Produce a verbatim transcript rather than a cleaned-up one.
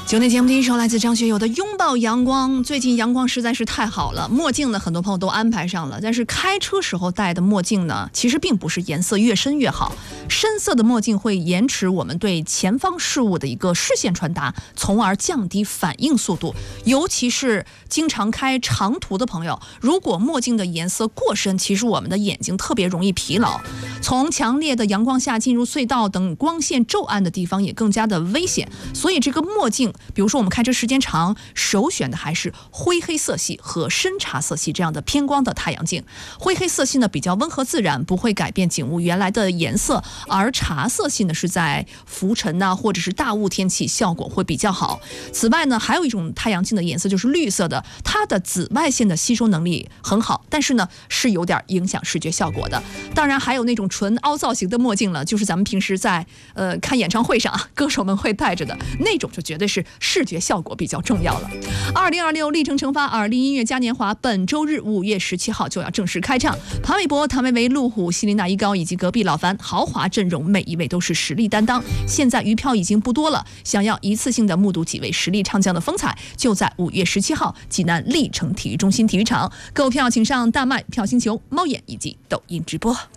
九点节目第一首来自张学友的《拥抱阳光》。最近阳光实在是太好了，墨镜呢很多朋友都安排上了，但是开车时候戴的墨镜呢，其实并不是颜色越深越好。深色的墨镜会延迟我们对前方事物的一个视线传达，从而降低反应速度。尤其是经常开长途的朋友，如果墨镜的颜色过深，其实我们的眼睛特别容易疲劳。从强烈的阳光下进入隧道等光线骤暗的地方也更加的危险。所以这个墨镜，比如说我们开车时间长，首选的还是灰黑色系和深茶色系这样的偏光的太阳镜。灰黑色系呢比较温和自然，不会改变景物原来的颜色，而茶色系呢是在浮尘呐、啊、或者是大雾天气效果会比较好。此外呢，还有一种太阳镜的颜色就是绿色的，它的紫外线的吸收能力很好，但是呢是有点影响视觉效果的。当然还有那种纯凹造型的墨镜了，就是咱们平时在呃看演唱会上啊，歌手们会戴着的那种，就绝对是视觉效果比较重要了。二零二六历程惩罚耳力音乐嘉年华本周日五月十七号就要正式开唱，潘玮柏、谭维维、路虎、希林娜依高以及隔壁老樊豪华阵容，每一位都是实力担当。现在余票已经不多了，想要一次性的目睹几位实力唱将的风采，就在五月十七号济南历城体育中心体育场。购票请上大麦、票星球、猫眼以及抖音直播。